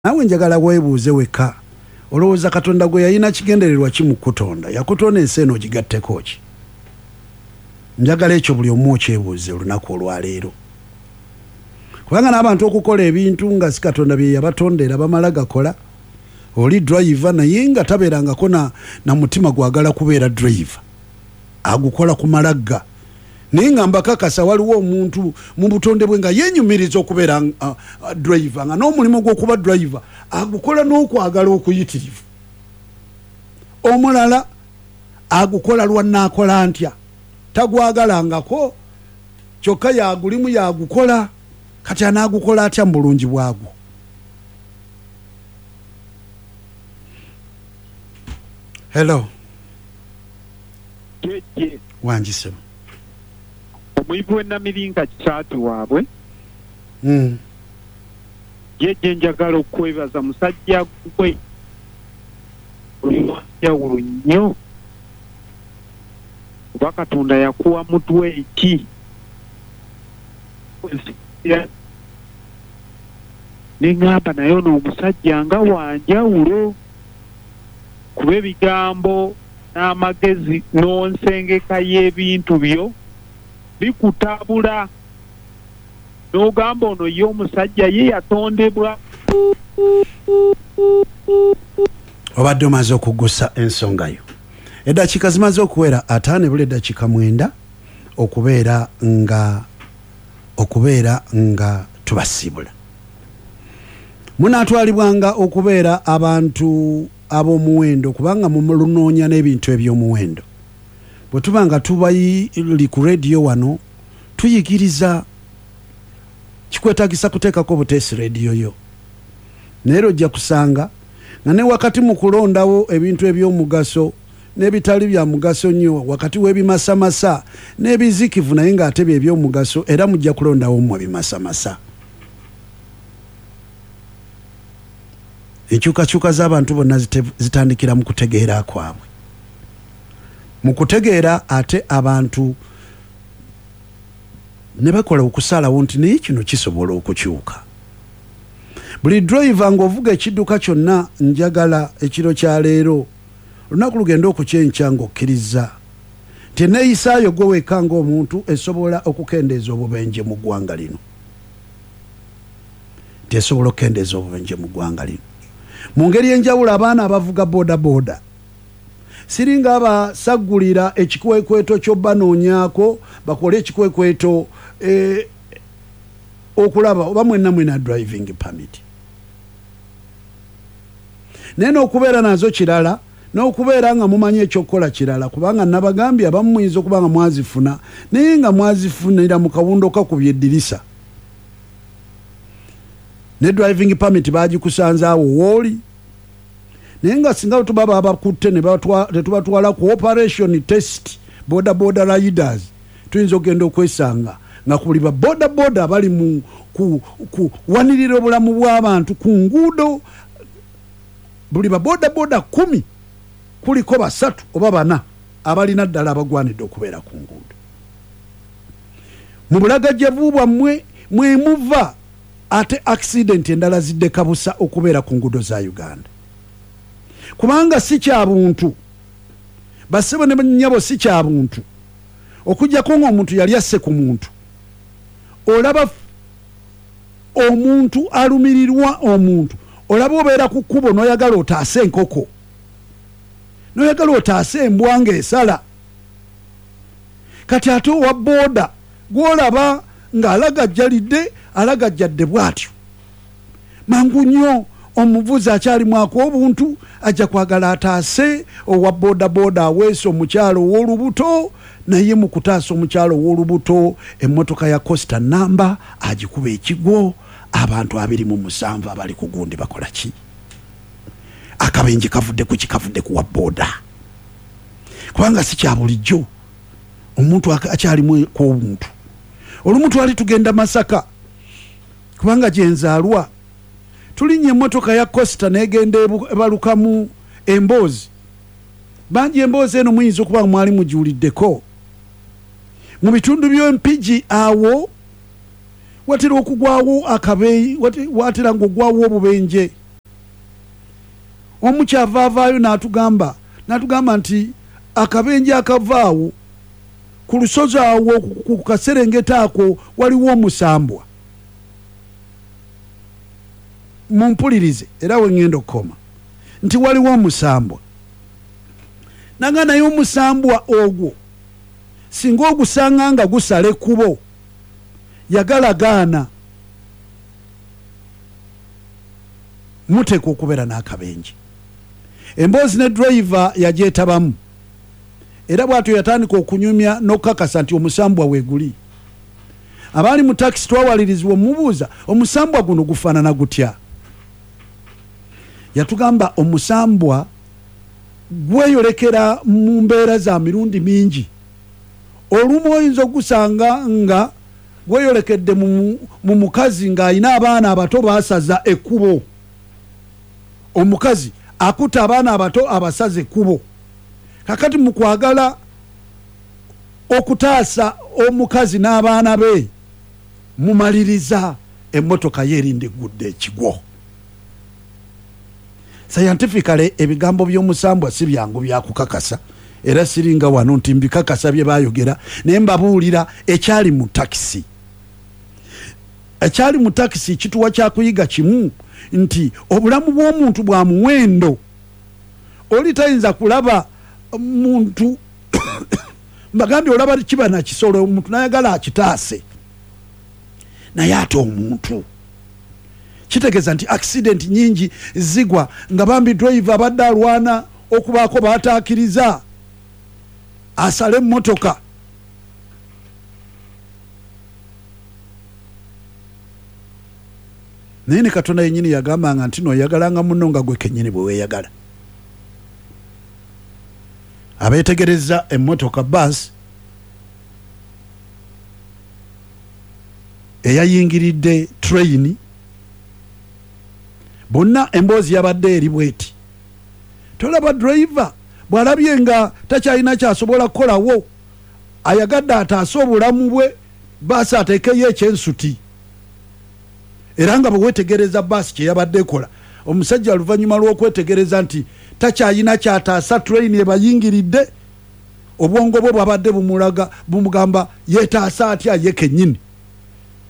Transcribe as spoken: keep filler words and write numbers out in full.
nawe njagala weebuuze wekka olowooza Katonda gwe yalina kigendererwa kimukutonda yakutonda ensi eno ogigatteko ki? Njagala ekyo buli omu okyebuuze olunaku olwaleero, kubanga n'abantu okukola ebintu nga si Katonda bye yabatondera bamala gakola. Oli driver naye nga tabeerangako na, na mutima gwagala kubeera driver, agukola ku malagga. Naye nga mbakakasa waliwo omuntu mu butonde bwe nga yenyumiriza okubeera uh, uh, driver nga n'omulimu gw'okuba driver agukola n'okwagala okuyitirivu. Omulala agukola lwannaakola ntya, tagwagalangako kyokka yagulimu yagukola, kati anaagukola atya mu bulungi bwagwo? Hello. Jeje. Wanjisema. Omuyivu w'ennamiringa kisaati waabwe. Mm. Jeje njagala okwebaza musajja gwe. Olijawulo nnyo. Kuba Katonda yakuwa mutwe ki. Nengamba naye ono omusajja nga wanjawulo. Kuba ebigambo n'amagezi n'onsengeka y'ebintu byo bikutabula, n'ogamba ono ye omusajja ye yatondebwa. Obadde omaze okugusa ensonga yo. Eddakiika zimaze okuwera ataano ebula eddakiika mwenda okubeera nga okubeera nga tubasiibula. Munaatwalibwanga okubeera abantu ab'omuwendo kubanga mu lunoonya n'ebintu eby'omuwendo. Bwe tuba nga tubayiri ku rediyo wano tuyigiriza, kikwetagisa kuteekako buteesi rediyo yo. Naye ojja kusanga nga ne wakati mu kulondawo ebintu eby'omugaso n'ebitali bya mugaso nnyo, wakati w'ebimasamasa n'ebizikivu naye ng'ate bye eby'omugaso, era mujja kulondawo mu ebimasamasa. Enkyukakyuka z'abantu bonna zitandikira mu kutegeera kwabwe. Mu kutegeera ate abantu ne bakola okusalawo nti naye kino kisobola okukyuka. Buli driver ng'ovuga ekidduka kyonna njagala ekiro kya leero olunaku lugenda okukyenkya ng'okkiriza nti neeyisaayo gwe wekka ng'omuntu esobola okukendeeza obubenje mu ggwanga lino. Nti esobola okukendeeza obubenje mu ggwanga lino. Mu ngeri enjawulo abaana abavuga boda boda siringa abasaggulira ekikwekweto ky'obbanoonyaako bakole ekikwekweto eh, okulaba oba mwenna mwena driving permit. Naye n'okubeera nazo kirala, n'okubeera nga mumanyi ekyokukola kirala, kubanga nabagambye abamu muyinza okuba nga mwazifuna naye nga mwazifunira mu kawundo kakubye eddirisa. Ne driving permit bagikusanze awo wooli, naye nga singa tuba babakutte ne tubatwala ku operation test boda boda riders, tuyinza okugenda okwesanga nga kuli ba boda boda bali mu kuwanirira obulamu bw'abantu ku nguudo. Buli ba boda boda kumi kuliko basatu oba bana abalina ddala abagwanidde okubeera ku nguudo. Mu bulagajjavu bwammwe mwe muva ate accident endala zidde kabusa okubeera ku nguudo za Uganda. Kubanga si kya buntu, basebo ne nnyabo si kya buntu okujjako ng'omuntu yali asse ku muntu. Olaba omuntu alumirirwa omuntu, olaba obeera ku kkubo n'oyagala otaase enkoko, n'oyagala otaase embwa ng'esala. Kati ate owa booda gw'olaba ng'alagajjalidde alagajjadde bw'atyo, mangu nnyo omuvuzi akyalimu ak'obuntu ajja kwagala ataase owa booda booda aweese omukyalo ow'olubuto, naye mu kutaasa omukyalo ow'olubuto emmotoka ya Costa namba agikuba ekigwo. Abantu abiri mu musanvu abali ku gundi bakola ki? Akabenje kavudde ku kikavudde ku wa booda. Kubanga si kya bulijjo omuntu akyalimu k'obuntu. Olumu twali tugenda Masaka kubanga gyenzaalwa, tulinnya emmotoka ya Costa n'egenda ebalukamu emboozi. Bangi emboozi eno muyinza okuba mwali mugiwuliddeko. Mu bitundu by'empigi awo watera okugwawo akabeeyi, watera ng'ogwawo obubenje. omukyavaavaayo n'atugamba n'atugamba nti akabenje akavaawo ku lusozi awo ku kaserengeta ako waliwo omusambwa. Mumpulirize era we ngenda okukoma nti waliwo omusambwa. Nanga naye omusambwa ogwo singa ogusanga nga gusala ekkubo yagalagaana muteeka okubeera n'akabenje. Emboozi ne driver yagyetabamu era bw'atyo yatandika okunyumya n'okukakasa nti omusambwa weeguli. Abaali mu takisi twawalirizibwa omubuuza omusambwa guno gufaanana gutya. Yatugamba omusambwa gweyolekera mu mbeera za mirundi mingi. Olumu oyinza ogusanga nga gweyolekedde mu mukazi ng'ayina abaana abato baasaza ekkubo. Omukazi akuta abaana abato abasaze ekkubo. Kakati mu kwagala okutaasa omukazi n'abaana be mumaliriza emmotoka yerinde gudde ekigwo. Scientifically ebigambo by'omusambwa si byangu byakukakasa era siringa wano nti mbikakasa bye bayogera naye mbabuulira ekyali mu takisi. Ekyali mu takisi kituwa kyakuyiga kimu nti obulamu bw'omuntu bwa muwendo. Oli tayinza kulaba muntu mbagambye olaba kiba na kisolo omuntu nayagala akitaase naye ate omuntu kitegeeza nti accident nyingi zigwa nga bambi driver abadde alwana okubaako baataakiriza asale emmotoka. Naye ne Katonda yennyini yagambanga nti nooyagalanga munno nga gwe kennyini bwe weeyagala. Abeetegereza emmotoka bus eyayingiridde train bonna emboozi yabadde eri bweti. Tolaba driver bw'alabye nga takyalina kyasobola kukolawo ayagadde ataase obulamu bwe baasi ateekeyo ekyensuti. Era nga bwe weetegereza baasi kye yabadde ekola omusajja oluvannyuma lw'okwetegereza nti takyalina kyataasa train ebayingiridde obwongo bwe bwabadde bumulaga bumugamba yeetaasa atya ye kennyini.